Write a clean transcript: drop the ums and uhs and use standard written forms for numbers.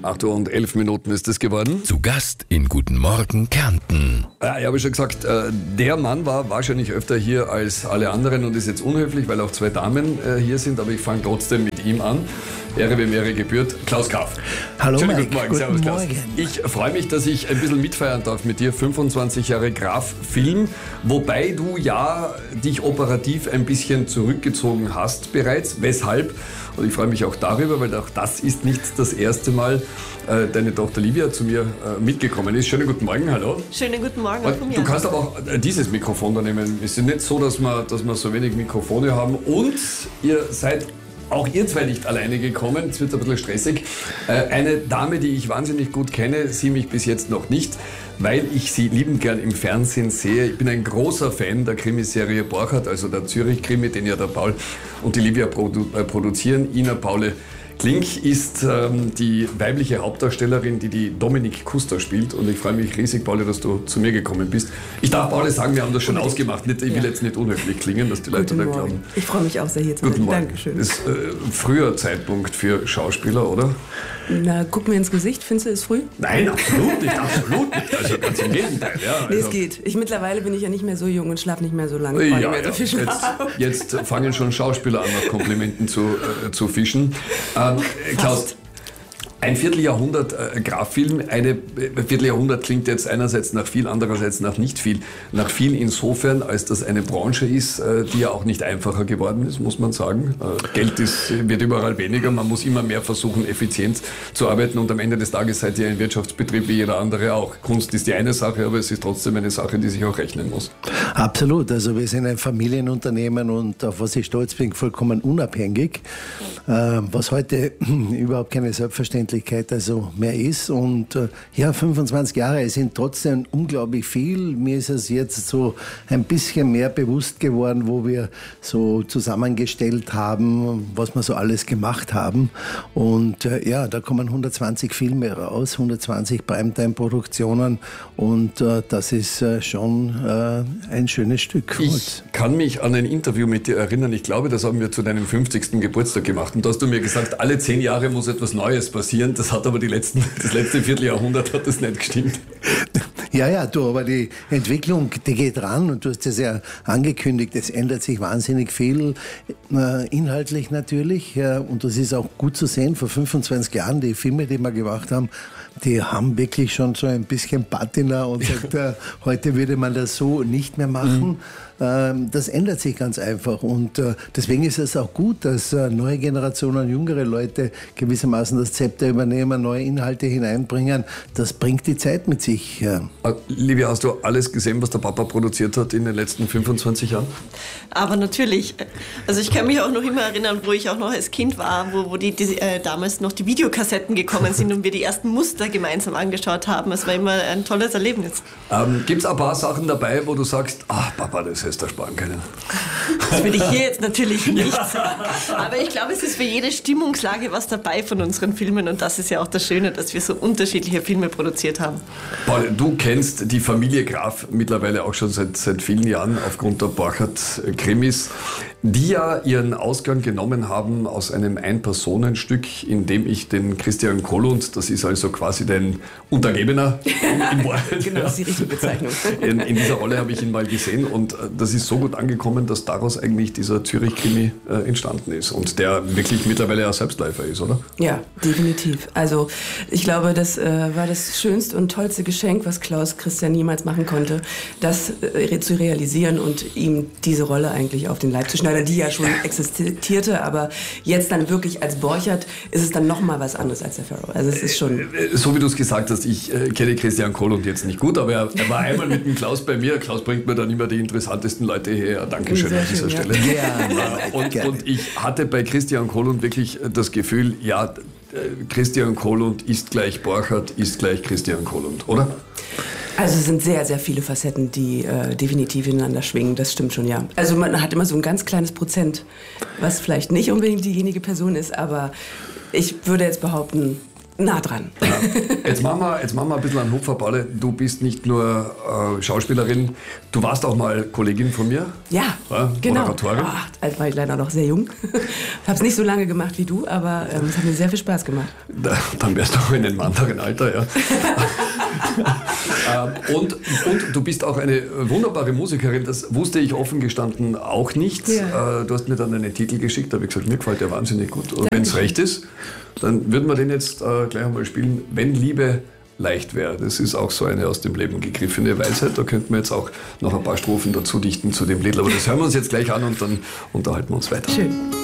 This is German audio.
8:11 ist es geworden. Zu Gast in Guten Morgen Kärnten. Ja, ich habe schon gesagt, der Mann war wahrscheinlich öfter hier als alle anderen und ist jetzt unhöflich, weil auch zwei Damen hier sind, aber ich fange trotzdem mit ihm an. Ehre wem Ehre gebührt. Klaus Graf. Hallo Schönen Mike. guten Morgen. Guten Servus, Klaus. Morgen. Ich freue mich, dass ich ein bisschen mitfeiern darf mit dir. 25 Jahre Graf-Film, wobei du ja dich operativ ein bisschen zurückgezogen hast bereits. Weshalb? Und ich freue mich auch darüber, weil auch das ist nicht das erste Mal, deine Tochter Livia zu mir mitgekommen ist. Schönen guten Morgen, hallo. Schönen guten Morgen auch von mir. Du kannst aber auch dieses Mikrofon da nehmen. Es ist nicht so, dass wir so wenig Mikrofone haben. Und ihr seid auch ihr zwei nicht alleine gekommen. Jetzt wird es ein bisschen stressig. Eine Dame, die ich wahnsinnig gut kenne, sie mich bis jetzt noch nicht, weil ich sie liebend gern im Fernsehen sehe. Ich bin ein großer Fan der Krimiserie Borchardt, also der Zürich-Krimi, den ja der Paul und die Livia produzieren. Ina Paule Klink ist die weibliche Hauptdarstellerin, die Dominik Kuster spielt. Und ich freue mich riesig, Paule, dass du zu mir gekommen bist. Ich darf Paule sagen, wir haben das schon ausgemacht. Ich will jetzt nicht unhöflich klingen, dass die Leute da glauben. Ich freue mich auch sehr, hier zu sein. Dankeschön. Das ist früher Zeitpunkt für Schauspieler, oder? Na, guck mir ins Gesicht. Findest du es früh? Nein, absolut nicht. Also ganz im Gegenteil. Ja, Nee, es geht. Mittlerweile bin ich ja nicht mehr so jung und schlafe nicht mehr so lange. Ja, mehr so viel jetzt fangen schon Schauspieler an, nach Komplimenten zu fischen. Klaus, ein Vierteljahrhundert Graf-Film, ein Vierteljahrhundert klingt jetzt einerseits nach viel, andererseits nach nicht viel. Nach viel insofern, als das eine Branche ist, die ja auch nicht einfacher geworden ist, muss man sagen. Geld wird überall weniger, man muss immer mehr versuchen, effizient zu arbeiten und am Ende des Tages seid ihr ein Wirtschaftsbetrieb wie jeder andere auch. Kunst ist die eine Sache, aber es ist trotzdem eine Sache, die sich auch rechnen muss. Absolut, also wir sind ein Familienunternehmen und auf was ich stolz bin, vollkommen unabhängig, was heute überhaupt keine Selbstverständlichkeit mehr ist. Und 25 Jahre sind trotzdem unglaublich viel. Mir ist es jetzt so ein bisschen mehr bewusst geworden, wo wir so zusammengestellt haben, was wir so alles gemacht haben. Und da kommen 120 Filme raus, 120 Primetime-Produktionen und das ist schon ein schönes Stück. Ich kann mich an ein Interview mit dir erinnern. Ich glaube, das haben wir zu deinem 50. Geburtstag gemacht. Und da hast du mir gesagt, alle 10 Jahre muss etwas Neues passieren. Das hat aber das letzte Vierteljahrhundert hat das nicht gestimmt. Ja, aber die Entwicklung, die geht ran und du hast das ja angekündigt, es ändert sich wahnsinnig viel, inhaltlich natürlich, und das ist auch gut zu sehen, vor 25 Jahren, die Filme, die wir gemacht haben, die haben wirklich schon so ein bisschen Patina und sagt, heute würde man das so nicht mehr machen. Das ändert sich ganz einfach und deswegen ist es auch gut, dass neue Generationen, jüngere Leute gewissermaßen das Zepter übernehmen, neue Inhalte hineinbringen. Das bringt die Zeit mit sich. Livia, hast du alles gesehen, was der Papa produziert hat in den letzten 25 Jahren? Aber natürlich. Also ich kann mich auch noch immer erinnern, wo ich auch noch als Kind war, wo die damals noch die Videokassetten gekommen sind und wir die ersten Muster gemeinsam angeschaut haben. Es war immer ein tolles Erlebnis. Gibt es ein paar Sachen dabei, wo du sagst, Papa, das hättest du sparen können? Das will ich hier jetzt natürlich nicht sagen. Aber ich glaube, es ist für jede Stimmungslage was dabei von unseren Filmen und das ist ja auch das Schöne, dass wir so unterschiedliche Filme produziert haben. Paul, du kennst die Familie Graf mittlerweile auch schon seit vielen Jahren aufgrund der Borchardt-Krimis, die ja ihren Ausgang genommen haben aus einem Ein-Personen-Stück, in dem ich den Christian Kollund, das ist also quasi dein Untergebener in Wahrheit. Genau, das ist die richtige Bezeichnung. In dieser Rolle habe ich ihn mal gesehen und das ist so gut angekommen, dass daraus eigentlich dieser Zürich-Krimi entstanden ist und der wirklich mittlerweile ein Selbstläufer ist, oder? Ja, definitiv. Also ich glaube, das war das schönste und tollste Geschenk, was Klaus Christian jemals machen konnte, das zu realisieren und ihm diese Rolle eigentlich auf den Leib zu schneiden, die ja schon existierte, aber jetzt dann wirklich als Borchardt ist es dann nochmal was anderes als der Pharrell. Also es ist schon... So wie du es gesagt hast, ich kenne Christian Kollund jetzt nicht gut, aber er war einmal mit dem Klaus bei mir. Klaus bringt mir dann immer die interessantesten Leute her. Dankeschön an dieser Stelle. Ja. Und ich hatte bei Christian Kollund wirklich das Gefühl, ja, Christian Kollund ist gleich Borchardt, ist gleich Christian Kollund, oder? Also es sind sehr, sehr viele Facetten, die definitiv ineinander schwingen, das stimmt schon, ja. Also man hat immer so ein ganz kleines Prozent, was vielleicht nicht unbedingt diejenige Person ist, aber ich würde jetzt behaupten, nah dran. Ja. Jetzt machen wir ein bisschen einen Hupfer, Paule. Du bist nicht nur Schauspielerin, du warst auch mal Kollegin von mir. Ja, genau. Moderatorin. Da war ich leider noch sehr jung. Habe es nicht so lange gemacht wie du, aber es hat mir sehr viel Spaß gemacht. Dann wärst du auch in einem anderen Alter, ja. Und du bist auch eine wunderbare Musikerin, das wusste ich offen gestanden auch nicht. Ja. Du hast mir dann einen Titel geschickt, da habe ich gesagt, mir gefällt der wahnsinnig gut. Und wenn es recht ist, dann würden wir den jetzt gleich einmal spielen, Wenn Liebe leicht wäre. Das ist auch so eine aus dem Leben gegriffene Weisheit. Da könnten wir jetzt auch noch ein paar Strophen dazu dichten zu dem Lied. Aber das hören wir uns jetzt gleich an und dann unterhalten wir uns weiter. Schön.